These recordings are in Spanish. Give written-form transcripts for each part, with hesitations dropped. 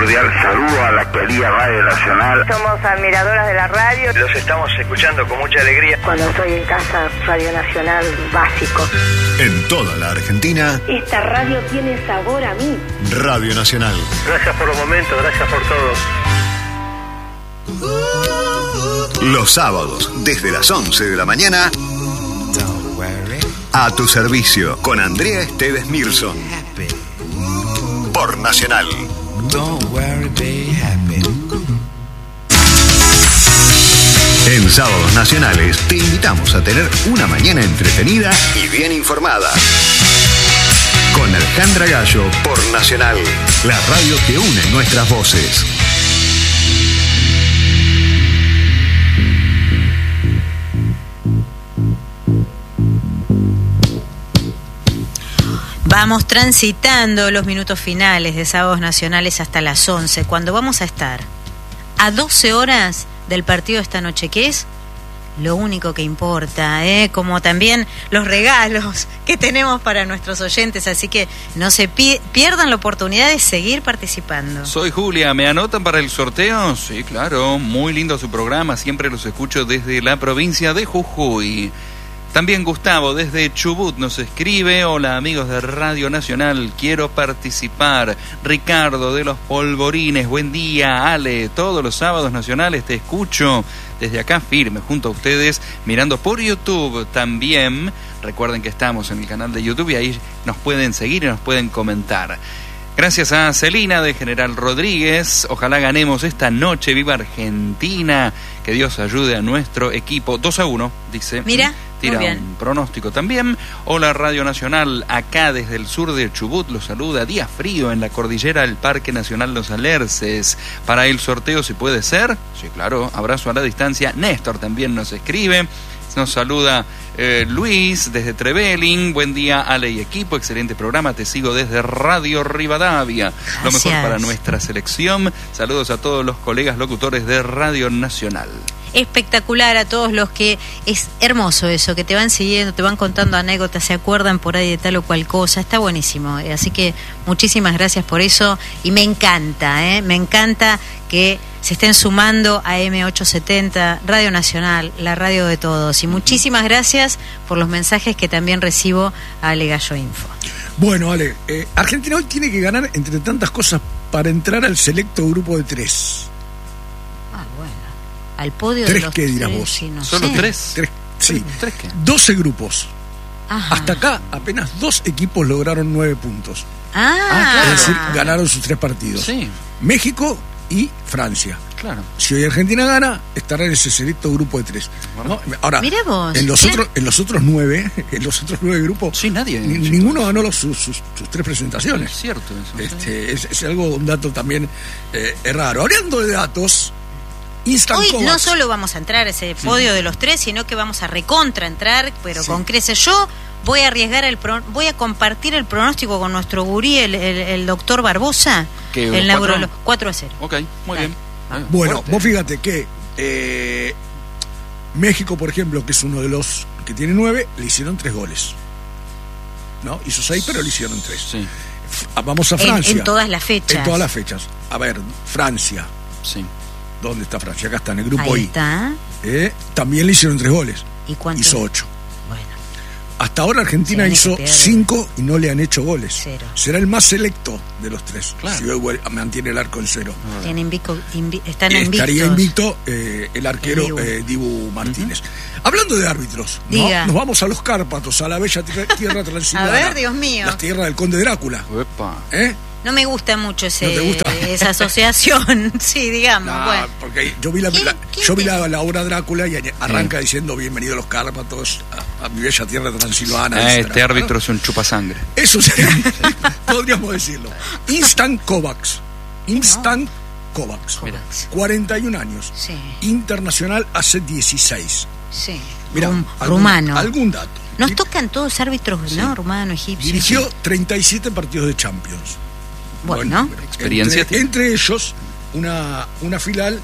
cordial saludo a la querida Radio Nacional. Somos admiradoras de la radio. Los estamos escuchando con mucha alegría. Cuando estoy en casa, Radio Nacional básico. En toda la Argentina, esta radio tiene sabor a mí. Radio Nacional. Gracias por los momentos, gracias por todo. Los sábados, desde las 11 de la mañana, a tu servicio, con Andrea Esteves Mirson. Por Nacional. En Sábados Nacionales te invitamos a tener una mañana entretenida y bien informada. Con Alejandra Gallo por Nacional, la radio que une nuestras voces. Vamos transitando los minutos finales de Sábados Nacionales hasta las 11, cuando vamos a estar a 12 horas del partido de esta noche, que es lo único que importa, como también los regalos que tenemos para nuestros oyentes, así que no se pierdan la oportunidad de seguir participando. Soy Julia, ¿me anotan para el sorteo? Sí, claro, muy lindo su programa, siempre los escucho desde la provincia de Jujuy. También Gustavo desde Chubut nos escribe: hola amigos de Radio Nacional, quiero participar. Ricardo de los Polvorines, buen día. Ale, todos los sábados nacionales te escucho desde acá firme junto a ustedes, mirando por YouTube también. Recuerden que estamos en el canal de YouTube y ahí nos pueden seguir y nos pueden comentar. Gracias a Celina de General Rodríguez, ojalá ganemos esta noche, viva Argentina, que Dios ayude a nuestro equipo. 2-1, dice. Mira. Tira un pronóstico también. Hola Radio Nacional, acá desde el sur de Chubut los saluda. Día frío en la cordillera del Parque Nacional Los Alerces. Para el sorteo, si puede ser. Sí, claro, abrazo a la distancia. Néstor también nos escribe. Nos saluda Luis desde Trevelin. Buen día, Ale y equipo. Excelente programa. Te sigo desde Radio Rivadavia. Gracias. Lo mejor para nuestra selección. Saludos a todos los colegas locutores de Radio Nacional. Espectacular a todos los que... Es hermoso eso, que te van siguiendo, te van contando anécdotas, se acuerdan por ahí de tal o cual cosa. Está buenísimo. Así que muchísimas gracias por eso. Y me encanta que se estén sumando a M870, Radio Nacional, la radio de todos. Y muchísimas gracias por los mensajes que también recibo a Ale Gallo Info. Bueno, Ale, Argentina hoy tiene que ganar, entre tantas cosas, para entrar al selecto grupo de 3. Ah, bueno. Al podio ¿3 de los qué dirás 3, vos? sí, no ¿Solo sé. 3? Sí. ¿3 qué? 12 grupos. Ajá. Hasta acá, apenas 2 equipos lograron 9 puntos. Ah, Es decir, ganaron sus 3 partidos. Sí, México y Francia. claro. Si hoy Argentina gana, estará en ese selecto grupo de 3. ¿No? Ahora, Mirá vos. en los otros 9 grupos, Sí, nadie. ninguno ganó sus 3 presentaciones. Es cierto eso. Es algo, un dato también raro. Hablando de datos, Instant hoy Kovacs. no solo vamos a entrar a ese podio de los 3, sino que vamos a recontra entrar, pero con creces. Yo voy a arriesgar voy a compartir el pronóstico con nuestro gurí, el doctor Barbosa, ¿Qué, el 4? neurólogo. 4-0. Ok, muy bien. Bueno, Fuerte. vos fíjate que México, por ejemplo, que es uno de los que tiene 9, le hicieron 3 goles. ¿No? Hizo 6, pero le hicieron 3. Sí, Vamos a Francia. En todas las fechas. En todas las fechas. A ver, Francia. sí. ¿Dónde está Francia? Acá está, en el grupo Ahí I. está. También le hicieron 3 goles. ¿Y cuánto? Hizo 8. Bueno, Hasta ahora Argentina Tiene que hizo perder. 5 y no le han hecho goles. 0. Será el más selecto de los 3. Claro. Si hoy mantiene el arco en 0. están invictos. Estaría invicto el arquero El Dibu Martínez. Hablando de árbitros, Diga. nos vamos a los Cárpatos, a la bella tierra transilvana. A ver, Dios mío. La tierra del Conde Drácula. Uepa. No me gusta mucho ¿No te gusta? esa asociación, sí, digamos. No, Bueno. porque yo vi la obra Drácula y arranca diciendo bienvenido a los Cárpatos, a mi bella tierra transilvana. etcétera. Este árbitro es un chupasangre. Eso sería, podríamos decirlo. Instant Kovacs. Mira. 41 años. Sí, Internacional hace 16. sí. Mirá, Rumano. algún dato. Nos tocan todos árbitros, ¿no? Rumano, egipcio. Dirigió 37 partidos de Champions. Bueno, Experiencia tiene. entre ellos una final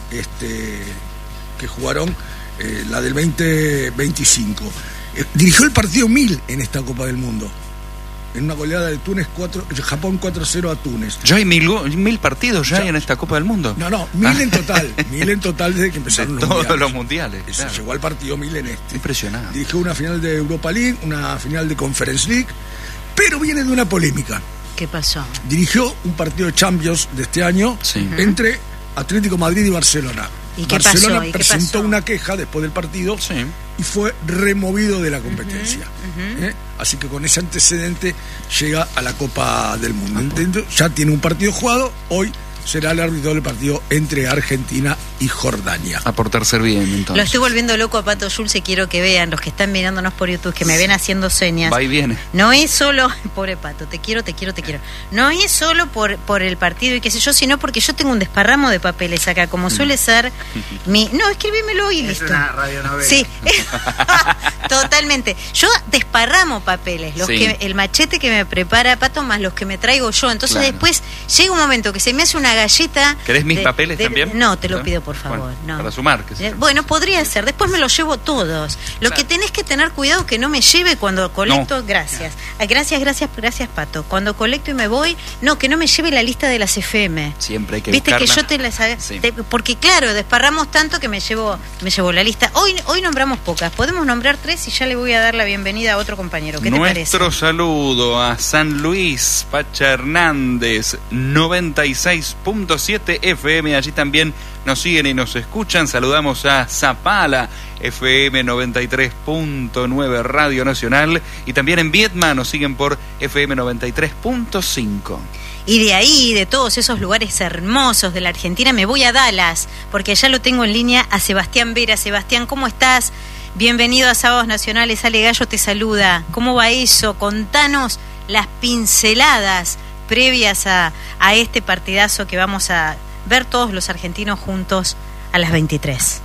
que jugaron la del 2025. Dirigió el partido 1000 en esta Copa del Mundo. en una goleada de Túnez, Japón 4-0 a Túnez. ¿Ya hay 1000 partidos ya hay en esta Copa del Mundo? No, 1000 en total. 1000 en total desde que empezaron de los todos mundiales. los mundiales. Eso, Claro. llegó al partido 1000 en este. Impresionante. Dirigió una final de Europa League, una final de Conference League, pero viene de una polémica. ¿Qué pasó? Dirigió un partido de Champions de este año Sí. entre Atlético Madrid y Barcelona. ¿Y qué Barcelona pasó? ¿Y qué presentó pasó? una queja después del partido Sí. y fue removido de la competencia. Así que con ese antecedente llega a la Copa del Mundo. Entiendo, ya tiene un partido jugado, hoy será el árbitro del partido entre Argentina y Jordania. A portarse bien, entonces. Lo estoy volviendo loco a Pato Schulz y quiero que vean, los que están mirándonos por YouTube, que me ven haciendo señas. Va y viene. No es solo, pobre Pato, te quiero. No es solo por el partido y qué sé yo, sino porque yo tengo un desparramo de papeles acá, como suele ser mi... No, escribímelo y listo. Es una radionovela. Sí, totalmente. Yo desparramo papeles, los Sí. que el machete que me prepara Pato más los que me traigo yo. Entonces Claro. después llega un momento que se me hace una galleta. ¿Querés mis papeles también? No, te lo ¿No? pido por favor. Bueno, no. para sumar, qué sé yo. Bueno, podría ser. Después me los llevo todos. Lo que tenés que tener cuidado que no me lleve cuando colecto. No. Gracias. Gracias, Pato. Cuando colecto y me voy, no, que no me lleve la lista de las FM. Siempre hay que Viste buscarla. que yo te las Sí. porque claro, desparramos tanto que me llevo la lista. Hoy nombramos pocas. Podemos nombrar 3 y ya le voy a dar la bienvenida a otro compañero. ¿Qué te parece? Nuestro saludo a San Luis, Pacha Hernández, 96.7 FM. Allí también nos siguen y nos escuchan. Saludamos a Zapala, FM 93.9 Radio Nacional. Y también en Vietma nos siguen por FM 93.5. Y de ahí, de todos esos lugares hermosos de la Argentina, me voy a Dallas, porque ya lo tengo en línea a Sebastián Vera. Sebastián, ¿cómo estás? Bienvenido a Sábados Nacionales. Ale Gallo te saluda. ¿Cómo va eso? Contanos las pinceladas previas a este partidazo que vamos a ver todos los argentinos juntos a las 23.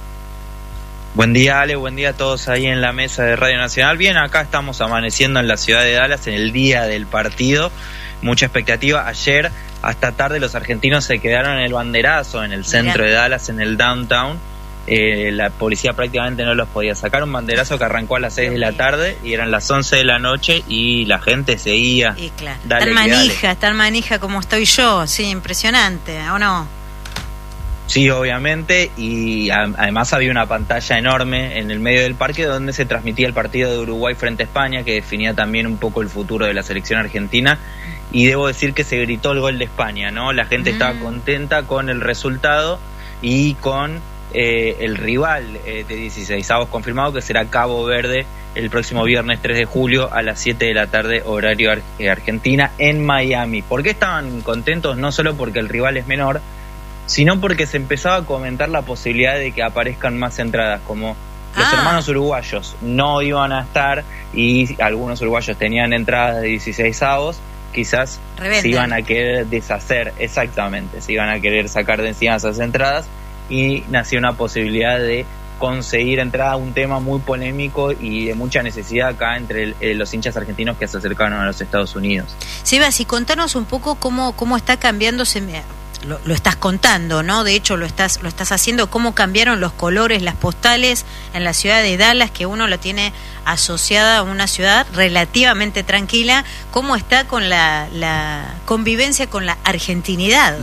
Buen día, Ale, buen día a todos ahí en la mesa de Radio Nacional. Bien, acá estamos amaneciendo en la ciudad de Dallas en el día del partido. Mucha expectativa. Ayer hasta tarde los argentinos se quedaron en el banderazo en el centro de Dallas, en el downtown. La policía prácticamente no los podía sacar. Un banderazo que arrancó a las 6 de la tarde y eran las 11 de la noche y la gente seguía. Y claro, Dale, tan manija como estoy yo. Sí, impresionante, ¿o no? Sí, obviamente, y además había una pantalla enorme en el medio del parque donde se transmitía el partido de Uruguay frente a España, que definía también un poco el futuro de la selección argentina, y debo decir que se gritó el gol de España, ¿no? La gente estaba contenta con el resultado y con el rival de 16avos confirmado, que será Cabo Verde el próximo viernes 3 de julio a las 7 de la tarde, horario Argentina, en Miami. ¿Por qué estaban contentos? No solo porque el rival es menor, sino porque se empezaba a comentar la posibilidad de que aparezcan más entradas, como los hermanos uruguayos no iban a estar y algunos uruguayos tenían entradas de 16avos, quizás se iban a querer deshacer, exactamente, se iban a querer sacar de encima esas entradas y nació una posibilidad de conseguir entrada, un tema muy polémico y de mucha necesidad acá entre los hinchas argentinos que se acercaron a los Estados Unidos. Sebas, y contanos un poco cómo está cambiándose. Lo estás contando, ¿no? De hecho, lo estás haciendo, cómo cambiaron los colores, las postales en la ciudad de Dallas, que uno la tiene asociada a una ciudad relativamente tranquila. ¿Cómo está con la convivencia con la argentinidad?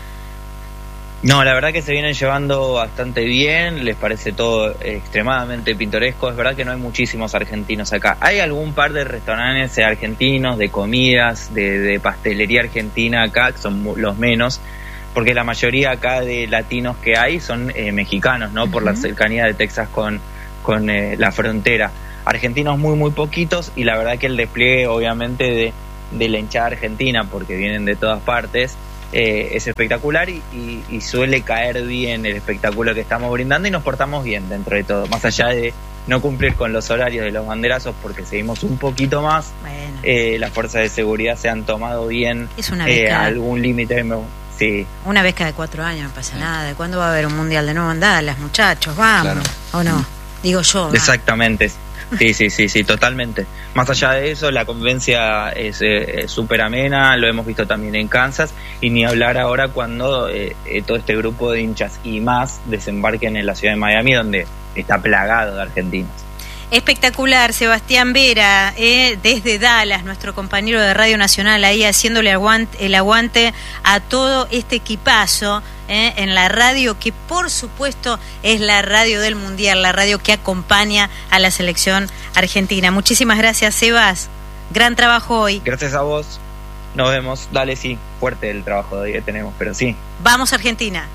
No, la verdad que se vienen llevando bastante bien, les parece todo extremadamente pintoresco. Es verdad que no hay muchísimos argentinos acá. Hay algún par de restaurantes argentinos, de comidas, de pastelería argentina acá, que son los menos, porque la mayoría acá de latinos que hay son mexicanos, ¿no? Por la cercanía de Texas con la frontera. Argentinos muy, muy poquitos, y la verdad que el despliegue, obviamente, de la hinchada argentina, porque vienen de todas partes, es espectacular y suele caer bien el espectáculo que estamos brindando, y nos portamos bien dentro de todo, más allá de no cumplir con los horarios de los banderazos porque seguimos un poquito más. Bueno. Las fuerzas de seguridad se han tomado bien. Es una vez algún límite. Sí. Una vez cada 4 años, no pasa nada. ¿Cuándo va a haber un mundial de nuevo en Dallas, muchachos? Vamos, claro. ¿O no? Digo yo. Exactamente. Sí, totalmente. Más allá de eso, la convivencia es súper amena, lo hemos visto también en Kansas, y ni hablar ahora cuando todo este grupo de hinchas y más desembarquen en la ciudad de Miami, donde está plagado de argentinos. Espectacular, Sebastián Vera, desde Dallas, nuestro compañero de Radio Nacional, ahí haciéndole el aguante a todo este equipazo en la radio, que por supuesto es la radio del Mundial, la radio que acompaña a la selección argentina. Muchísimas gracias, Sebas. Gran trabajo hoy. Gracias a vos. Nos vemos. Dale, sí, fuerte el trabajo de hoy que tenemos, pero sí. Vamos, Argentina.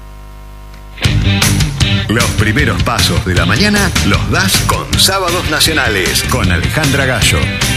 Los primeros pasos de la mañana los das con Sábados Nacionales, con Alejandra Gallo.